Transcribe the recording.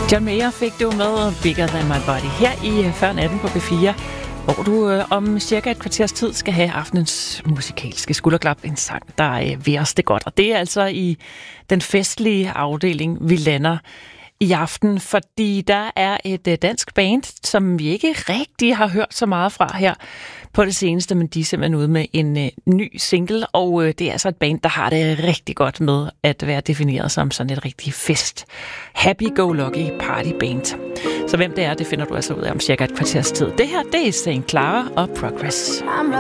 John Mayer fik du med Bigger Than My Body her i Før Natten på B4, hvor du om cirka et kvarters tid skal have aftenens musikalske skulderklap, en sang, der vil os det godt. Og det er altså i den festlige afdeling, vi lander i aften, fordi der er et dansk band, som vi ikke rigtig har hørt så meget fra her på det seneste, men de er simpelthen ude med en ny single, og det er altså et band, der har det rigtig godt med at være defineret som sådan et rigtig fest, happy-go-lucky party band. Så hvem det er, det finder du altså ud af om cirka et kvarters tid. Det her, det er St. Clara og Progress.